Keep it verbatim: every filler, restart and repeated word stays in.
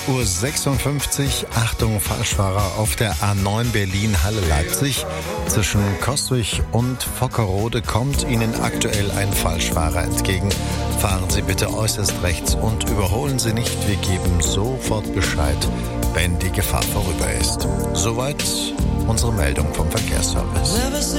Uhr sechsundfünfzig. Achtung, Falschfahrer auf der A neun Berlin-Halle-Leipzig. Zwischen Coswig und Vockerode kommt Ihnen aktuell ein Falschfahrer entgegen. Fahren Sie bitte äußerst rechts und überholen Sie nicht. Wir geben sofort Bescheid, wenn die Gefahr vorüber ist. Soweit unsere Meldung vom Verkehrsservice.